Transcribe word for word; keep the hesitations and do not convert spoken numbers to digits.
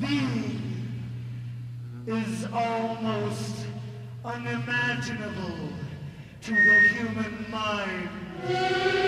being is almost unimaginable to the human mind.